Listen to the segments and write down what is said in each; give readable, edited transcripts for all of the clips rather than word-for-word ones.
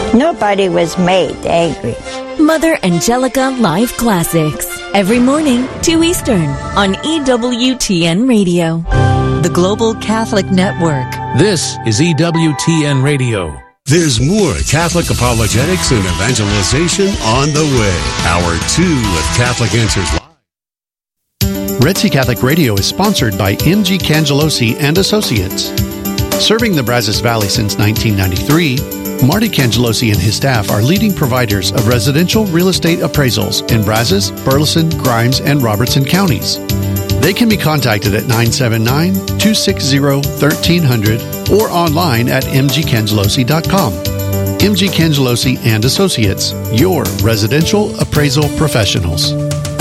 Nobody was made angry. Mother Angelica Live Classics. Every morning, 2 Eastern, on EWTN Radio. The Global Catholic Network. This is EWTN Radio. There's more Catholic apologetics and evangelization on the way. Hour 2 of Catholic Answers Live. Red Sea Catholic Radio is sponsored by M.G. Cangelosi and Associates. Serving the Brazos Valley since 1993, Marty Cangelosi and his staff are leading providers of residential real estate appraisals in Brazos, Burleson, Grimes, and Robertson counties. They can be contacted at 979-260-1300 or online at mgcangelosi.com. M.G. Cangelosi and Associates, your residential appraisal professionals.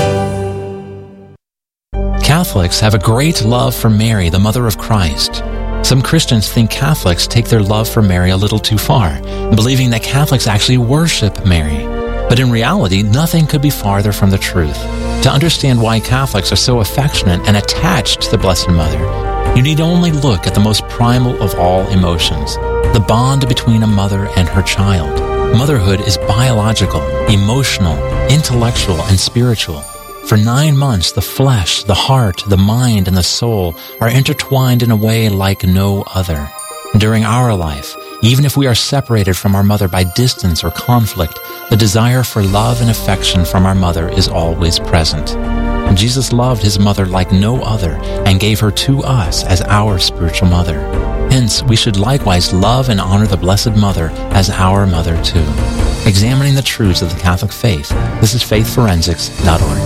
Catholics have a great love for Mary, the Mother of Christ. Some Christians think Catholics take their love for Mary a little too far, believing that Catholics actually worship Mary. But in reality, nothing could be farther from the truth. To understand why Catholics are so affectionate and attached to the Blessed Mother, you need only look at the most primal of all emotions, the bond between a mother and her child. Motherhood is biological, emotional, intellectual, and spiritual. For 9 months, the flesh, the heart, the mind, and the soul are intertwined in a way like no other. During our life, even if we are separated from our mother by distance or conflict, the desire for love and affection from our mother is always present. Jesus loved his mother like no other and gave her to us as our spiritual mother. Hence, we should likewise love and honor the Blessed Mother as our mother too. Examining the truths of the Catholic faith, this is faithforensics.org.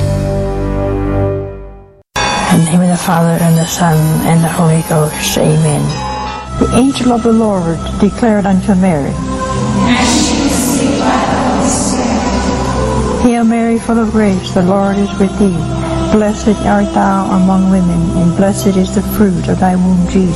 In the name of the Father, and the Son, and the Holy Ghost. Amen. The angel of the Lord declared unto Mary, Hail Mary, full of grace, the Lord is with thee. Blessed art thou among women, and blessed is the fruit of thy womb, Jesus.